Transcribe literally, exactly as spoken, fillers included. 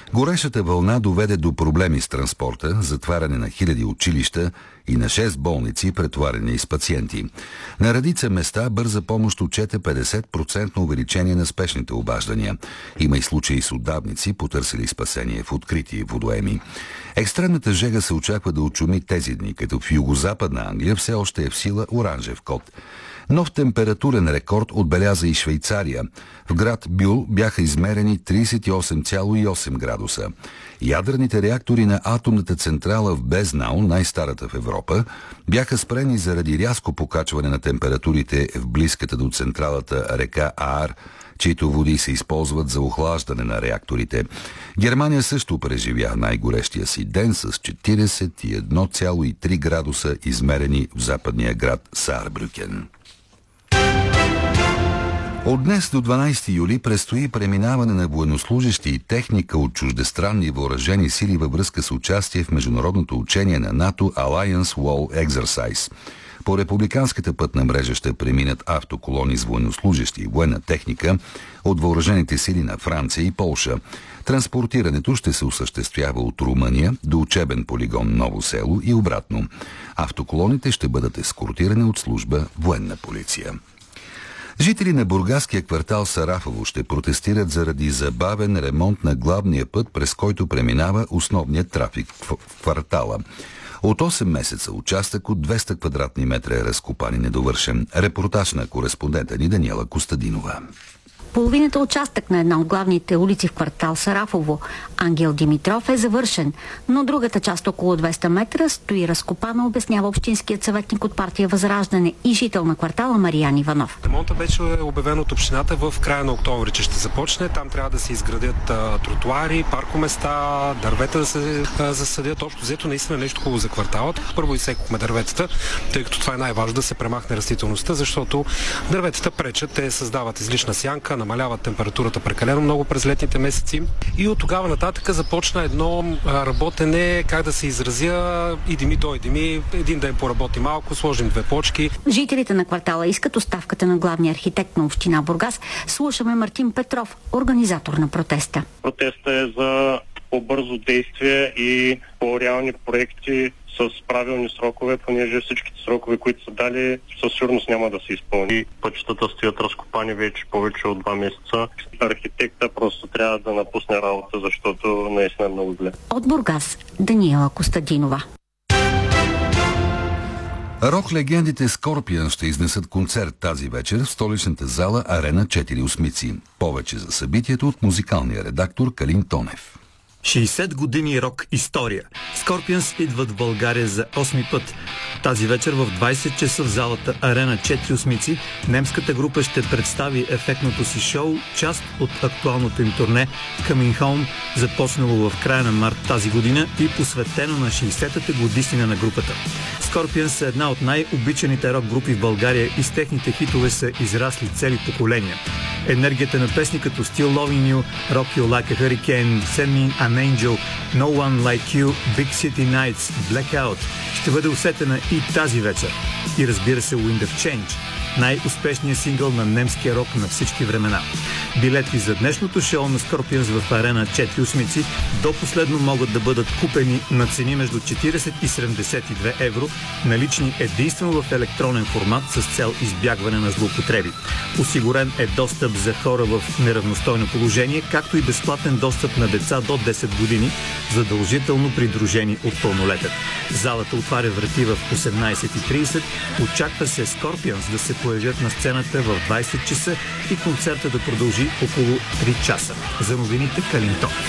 Горещата вълна доведе до проблеми с транспорта, затваряне на хиляди училища и на шест болници, претоварени с пациенти. На редица места бърза помощ отчете петдесет процента увеличение на спешните обаждания. Има и случаи с отдавници, потърсили спасение в открити водоеми. Екстремната жега се очаква да очуми тези дни, като в югозападна Англия все още е в сила оранжев код. Нов температурен рекорд отбеляза и Швейцария. В град Бюл бяха измерени тридесет и осем цяло и осем градуса. Ядрените реактори на атомната централа в Безнау, най-старата в Европа, бяха спрени заради рязко покачване на температурите в близката до централата река Аар, чието води се използват за охлаждане на реакторите. Германия също преживя най-горещия си ден с четиридесет и едно цяло и три градуса, измерени в западния град Саарбрюкен. От днес до дванадесети юли предстои преминаване на военнослужащи и техника от чуждестранни въоръжени сили във връзка с участие в международното учение на НАТО Alliance Wall Exercise. По републиканската пътна мрежа ще преминат автоколони с военнослужащи и военна техника от въоръжените сили на Франция и Полша. Транспортирането ще се осъществява от Румъния до учебен полигон Ново село и обратно. Автоколоните ще бъдат ескортирани от служба военна полиция. Жители на бургаския квартал Сарафово ще протестират заради забавен ремонт на главния път, през който преминава основният трафик в квартала. От осем месеца участък от двеста квадратни метра е разкопан и недовършен. Репортаж на кореспондента ни Даниела Костадинова. Половината участък на една от главните улици в квартал Сарафово, Ангел Димитров, е завършен, но другата част около двеста метра стои разкопана, обяснява общинският съветник от партия Възраждане и жител на квартала Мариан Иванов. Ремонта беше обявен от общината в края на октомври, че ще започне. Там трябва да се изградят а, тротуари, паркоместа, дървета да се а, засадят. Общо взето наистина нещо хубаво за квартала. Първо изсекохме дърветата, тъй като това е най-важно, да се премахне растителността, защото дърветата пречат, те създават излишна сянка, намаляват температурата прекалено много през летните месеци. И от тогава нататък започна едно работене, как да се изразя, иди ми, дойди ми, един ден поработи малко, сложим две почки. Жителите на квартала искат оставката на главния архитект на община Бургас. Слушаме Мартин Петров, организатор на протеста. Протестът е за по-бързо действие и по-реални проекти с правилни срокове, понеже всичките срокове, които са дали, със сигурност няма да се изпълни. Пътищата стоят разкопани вече повече от два месеца. Архитекта просто трябва да напусне работа, защото наистина е много зле. От Бургас, Даниела Костадинова. Рок-легендите Скорпиън ще изнесат концерт тази вечер в столичната зала Арена четири осмици. Повече за събитието от музикалния редактор Калин Тонев. шейсет години рок история. Скорпионс идват в България за осми път. Тази вечер в двадесет часа в залата Арена четири осмици немската група ще представи ефектното си шоу, част от актуалното им турне Coming Home, започнало в края на март тази година и посветено на шейсетата годишнина на групата. Скорпионс са една от най-обичаните рок групи в България и с техните хитове са израсли цели поколения. Енергията на песни като Still Loving You, Rock You Like a Hurricane, Send Me an Angel, No One Like You, Big City Nights, Blackout ще бъде усетена и тази вечер. И разбира се Wind of Change, най-успешният сингъл на немския рок на всички времена. Билети за днешното шоу на Scorpions в Арена четири осмици до последно могат да бъдат купени на цени между четиридесет и седемдесет и две евро, налични единствено в електронен формат с цел избягване на злоупотреби. Осигурен е достъп за хора в неравностойно положение, както и безплатен достъп на деца до десет години, задължително придружени от пълнолетен. Залата отваря врати в осемнадесет и тридесет. Очаква се Scorpions да се появят на сцената в двадесет часа и концерта да продължи около три часа. За новините Калинто.